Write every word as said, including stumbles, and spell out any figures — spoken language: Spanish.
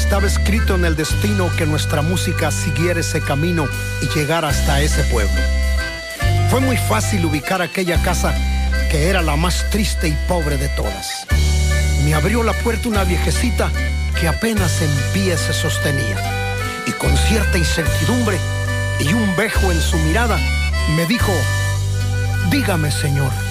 Estaba escrito en el destino que nuestra música siguiera ese camino y llegara hasta ese pueblo. Fue muy fácil ubicar aquella casa que era la más triste y pobre de todas. Me abrió la puerta una viejecita que apenas en pie se sostenía, y con cierta incertidumbre y un bejo en su mirada me dijo: dígame, señor,